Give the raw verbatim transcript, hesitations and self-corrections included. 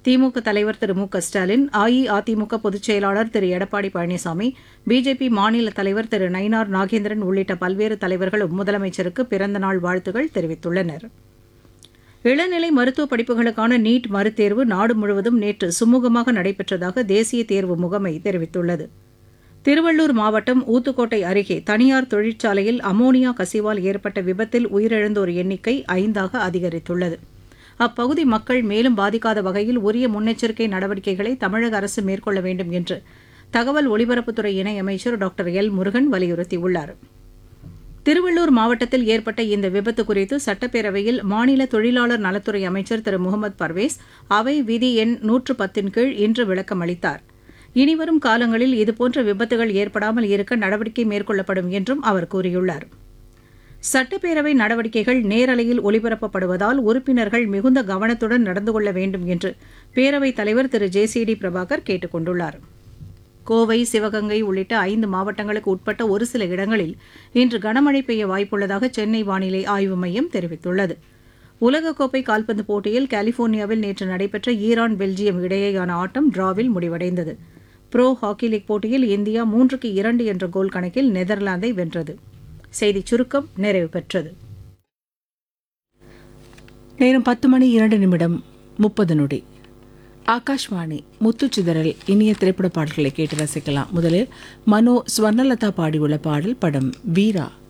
திமுக தலைவர் திரு மு க ஸ்டாலின், அஇஅதிமுக பொதுச் செயலாளர் திரு எடப்பாடி பழனிசாமி, பிஜேபி மாநில தலைவர் திரு நயினார் நாகேந்திரன் உள்ளிட்ட பல்வேறு தலைவர்களும் முதலமைச்சருக்கு பிறந்தநாள் வாழ்த்துகள் தெரிவித்துள்ளனர். இளநிலை மருத்துவ படிப்புகளுக்கான நீட் மறுதேர்வு நாடு முழுவதும் நேற்று சுமூகமாக நடைபெற்றதாக தேசிய தேர்வு முகமை தெரிவித்துள்ளது. திருவள்ளூர் மாவட்டம் ஊத்துக்கோட்டை அருகே தனியார் தொழிற்சாலையில் அமோனியா கசிவால் ஏற்பட்ட விபத்தில் உயிரிழந்தோர் எண்ணிக்கை ஐந்தாக அதிகரித்துள்ளது. அப்பகுதி மக்கள் மேலும் பாதிக்காத வகையில் உரிய முன்னெச்சரிக்கை நடவடிக்கைகளை தமிழக அரசு மேற்கொள்ள வேண்டும் என்று தகவல் ஒலிபரப்புத்துறை இணையமைச்சர் டாக்டர் எல் முருகன் வலியுறுத்தியுள்ளார். திருவள்ளூர் மாவட்டத்தில் ஏற்பட்ட இந்த விபத்து குறித்து சட்டப்பேரவையில் மாநில தொழிலாளர் நலத்துறை அமைச்சர் திரு முகமது பர்வேஸ் அவை விதி எண் நூற்று பத்தின் கீழ் இன்று விளக்கம் அளித்தார். இனிவரும் காலங்களில் இதுபோன்ற விபத்துகள் ஏற்படாமல் இருக்க நடவடிக்கை மேற்கொள்ளப்படும் என்றும் அவர் கூறியுள்ளார். சட்டப்பேரவை நடவடிக்கைகள் நேரலையில் ஒலிபரப்பப்படுவதால் உறுப்பினர்கள் மிகுந்த கவனத்துடன் நடந்து கொள்ள வேண்டும் என்று பேரவைத் தலைவர் திரு ஜே சி டி பிரபாகர் கேட்டுக் கொண்டுள்ளார். கோவை, சிவகங்கை உள்ளிட்ட ஐந்து மாவட்டங்களுக்கு உட்பட்ட ஒரு சில இடங்களில் இன்று கனமழை பெய்ய வாய்ப்புள்ளதாக சென்னை வானிலை ஆய்வு மையம் தெரிவித்துள்ளது. உலகக்கோப்பை கால்பந்து போட்டியில் கலிபோர்னியாவில் நேற்று நடைபெற்ற ஈரான் பெல்ஜியம் இடையேயான ஆட்டம் டிராவில் முடிவடைந்தது. புரோ ஹாக்கி லீக் போட்டியில் இந்தியா மூன்றுக்கு இரண்டு என்ற கோல் கணக்கில் நெதர்லாந்தை வென்றது. செய்திச் சுருக்கம் நிறைவு பெற்றது. நேரம் பத்து மணி இரண்டு நிமிடம் முப்பது நொடி. ஆகாஷ்வாணி முத்துச்சிதறல் இனிய திரைப்பட பாடல்களை கேட்டு ரசிக்கலாம். முதலில் மனோ ஸ்வர்ணலதா பாடியுள்ள பாடல், படம் வீரா.